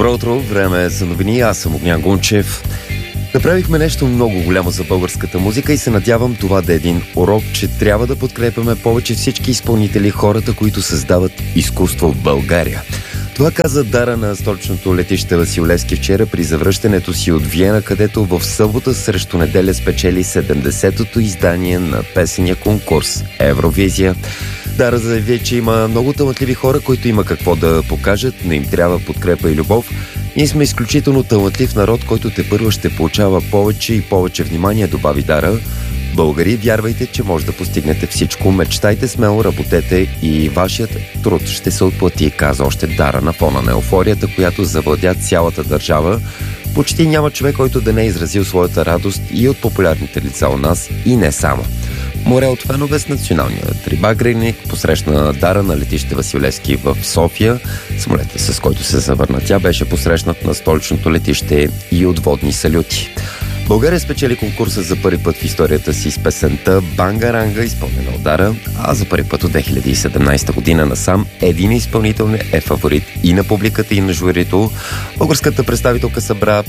Добро утро, време е за новини, аз съм Огнян Гунчев. Направихме нещо много голямо за българската музика и се надявам това да е един урок, че трябва да подкрепяме повече всички изпълнители, хората, които създават изкуство в България. Това каза Дара на столичното летище Васил Левски вчера при завръщането си от Виена, където в събота срещу неделя спечели 70-то издание на песения конкурс Евровизия. Дара заяви, че има много талантливи хора, които има какво да покажат, но им трябва подкрепа и любов. Ние сме изключително талантлив народ, който тепърва ще получава повече и повече внимание, добави Дара. Българи, вярвайте, че може да постигнете всичко. Мечтайте смело, работете и вашият труд ще се отплати, каза още Дара на фона на еуфорията, която завладя цялата държава. Почти няма човек, който да не е изразил своята радост и от популярните лица у нас, и не само. Море от фенове с националния трибагреник посрещна Дара на летище Васил Левски в София. Самолетът, с който се завърна тя, беше посрещнат на столичното летище и от водни салюти. България спечели конкурса за първи път в историята си с песента Бангаранга, изпълнена от Дара, а за първи път от 2017 година насам един изпълнител е фаворит и на публиката, и на журито. Българската представителка събра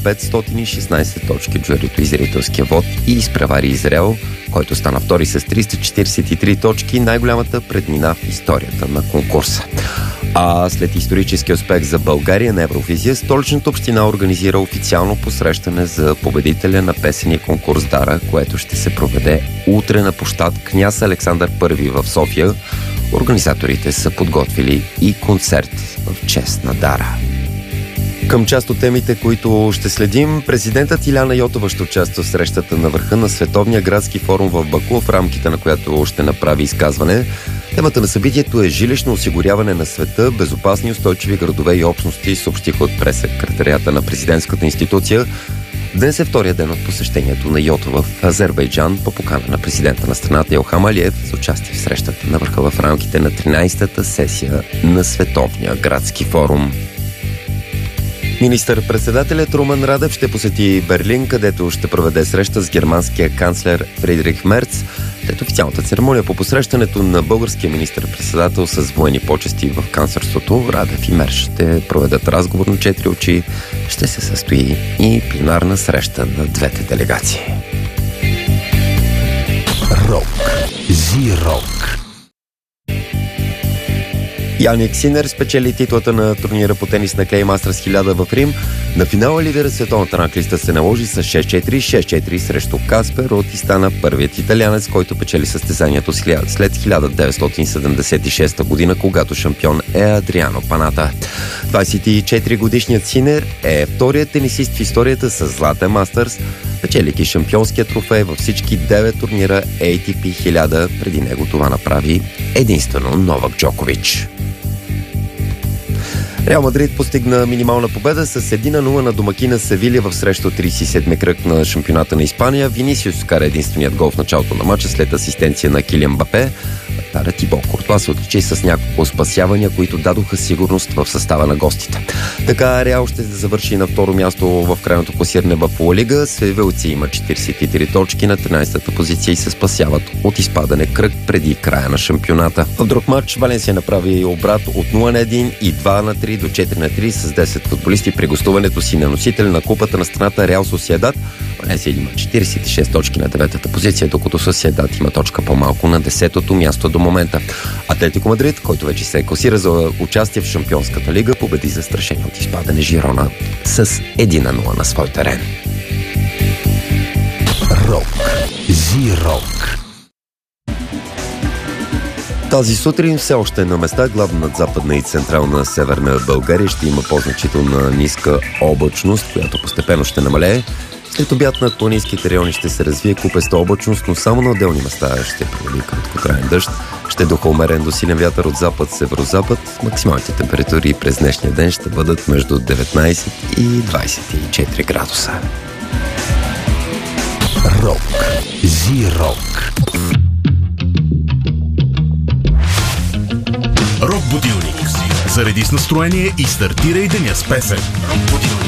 516 точки от журито и зрителския вод и изпревари Израел, който стана втори с 343 точки, най-голямата преднина в историята на конкурса. А след исторически успех за България на Евровизия, столичната община организира официално посрещане за победителя на песения конкурс Дара, което ще се проведе утре на площад Княз Александър I в София. Организаторите са подготвили и концерт в чест на Дара. Към част от темите, които ще следим, президентът Иляна Йотова ще участва в срещата на върха на Световния градски форум в Баку, в рамките на която ще направи изказване. Темата на събитието е жилищно осигуряване на света, безопасни, устойчиви градове и общности, съобщиха от прес-секретарията на президентската институция. Днес е втория ден от посещението на Йотова в Азербайджан по покана на президента на страната Илхам Алиев за участие в срещата на върха в рамките на 13-та сесия на Световния градски форум. Министър-председателят Румен Радев ще посети Берлин, където ще проведе среща с германския канцлер Фридрих Мерц. След официалната церемония по посрещането на българския министър-председател с военни почести в канцлерството, Радев и Мерц ще проведат разговор на 4 очи. Ще се състои и пленарна среща на двете делегации. Рок. Зи-рок. Яник Синер спечели титлата на турнира по тенис на Клей Мастерс 1000 в Рим. На финала лидерът световната ранглиста се наложи с 6-4 срещу Каспер Рут и стана първият италианец, който печели състезанието след 1976 година, когато шампион е Адриано Паната. 24-годишният Синер е вторият тенисист в историята с златен Мастерс, печелики шампионския трофей във всички 9 турнира ATP 1000. Преди него това направи единствено Новак Джокович. Реал Мадрид постигна минимална победа с 1-0 на домакина Севилия в срещу 37-ми кръг на шампионата на Испания. Винисиус вкара единственият гол в началото на матча след асистенция на Килиан Мбапе. Вратаря Тибо Куртуа се отличи с няколко спасявания, които дадоха сигурност в състава на гостите. Така Реал ще завърши на второ място в крайното класиране в Ла Лига. Севилци има 43 точки на 13-та позиция и се спасяват от изпадане кръг преди края на шампионата. В друг матч Валенсия направи обрат от 0-1 и 2-3 до 4-3 с 10 футболисти при гостуването си на носител на купата на страната Реал Сосиедад. Валенсия има 46 точки на 9-та позиция, докато Сосиедад има точка по-малко на 10-то място до момента. Атлетико Мадрид, който вече се класира за участие в Шампионската лига, победи застрашени от изпадане Жирона с 1-0 на свой терен. Рок. Зи-рок. Тази сутрин все още на места, главно над западна и централна северна България, ще има по-значителна ниска облачност, която постепенно ще намалее. След обяд над планинските райони ще се развие купеста облачност, но само на отделни места ще провали краткотраен дъжд. Ще духа умерен до силен вятър от запад-северозапад. Максималните температури през днешния ден ще бъдат между 19 и 24 градуса. Рок. Зи-рок. Рок будилник. Зареди с настроение и стартирай деня с песен.